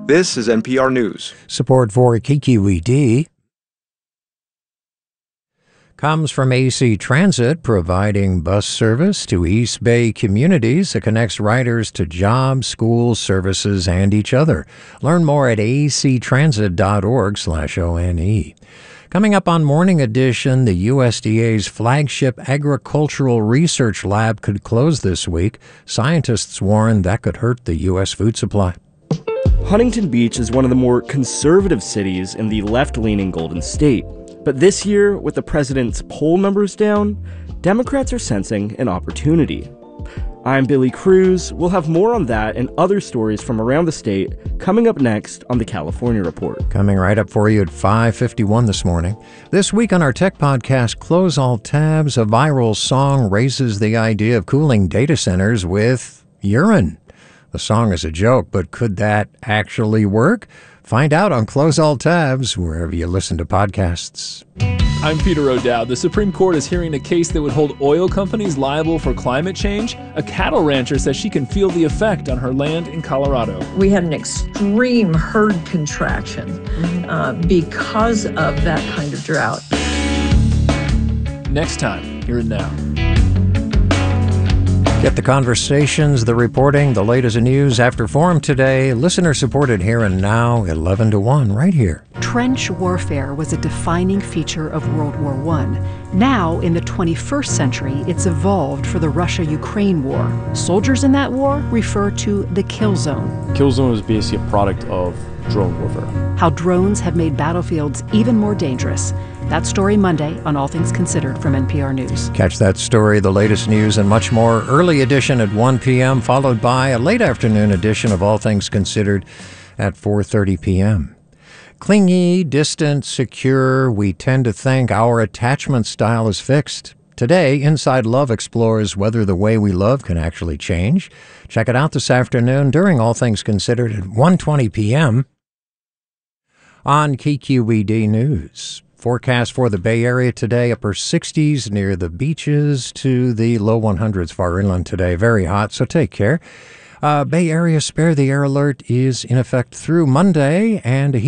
This is NPR News. Support for KQED comes from AC Transit, providing bus service to East Bay communities that connects riders to jobs, schools, services, and each other. Learn more at actransit.org/ONE. Coming up on Morning Edition, the USDA's flagship agricultural research lab could close this week. Scientists warn that could hurt the U.S. food supply. Huntington Beach is one of the more conservative cities in the left-leaning Golden State. But this year, with the president's poll numbers down, Democrats are sensing an opportunity. I'm Billy Cruz. We'll have more on that and other stories from around the state coming up next on the California Report. Coming right up for you at 5:51 this morning. This week on our tech podcast, Close All Tabs, a viral song raises the idea of cooling data centers with urine. The song is a joke, but could that actually work? Find out on Close All Tabs, wherever you listen to podcasts. I'm Peter O'Dowd. The Supreme Court is hearing a case that would hold oil companies liable for climate change. A cattle rancher says she can feel the effect on her land in Colorado. We had an extreme herd contraction because of that kind of drought. Next time, here and now. Get the conversations, the reporting, the latest news after Forum today. Listener-supported Here and Now, 11 to 1, right here. Trench warfare was a defining feature of World War I. Now, in the 21st century, it's evolved for the Russia-Ukraine war. Soldiers in that war refer to the kill zone. Kill zone is basically a product of drone warfare. How drones have made battlefields even more dangerous. That story Monday on All Things Considered from NPR News. Catch that story, the latest news, and much more. Early edition at 1 p.m., followed by a late afternoon edition of All Things Considered at 4:30 p.m. Clingy, distant, secure, we tend to think our attachment style is fixed. Today, Inside Love explores whether the way we love can actually change. Check it out this afternoon during All Things Considered at 1:20 p.m. on KQED News. Forecast for the Bay Area today, upper 60s near the beaches to the low 100s far inland today. Very hot, so take care. Bay Area Spare the Air alert is in effect through Monday, and a